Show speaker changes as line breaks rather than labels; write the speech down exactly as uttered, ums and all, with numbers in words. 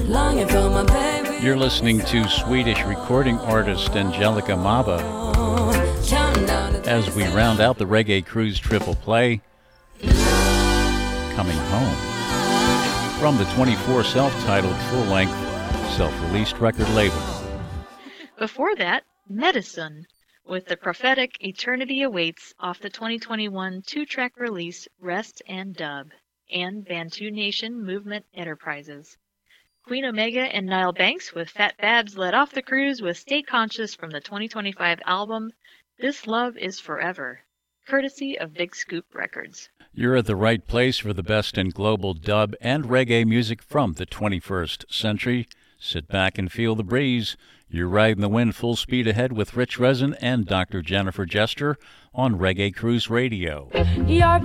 longing for my baby.
You're listening to Swedish recording artist Angelica Maba as we round out the Reggae Cruise Triple Play, Coming Home, from the twenty-four self-titled full-length, self-released record label.
Before that, Medicine, with the prophetic Eternity Awaits off the twenty twenty-one two-track release Rest and Dub, and Bantu Nation Movement Enterprises. Queen Omega and Nile Banks with Fat Babs led off the cruise with Stay Conscious from the twenty twenty-five album This Love Is Forever, courtesy of Big Scoop Records.
You're at the right place for the best in global dub and reggae music from the twenty-first century. Sit back and feel the breeze. You're riding the wind full speed ahead with Rich Resin and Doctor Jennifer Jester on Reggae Cruise Radio.
Your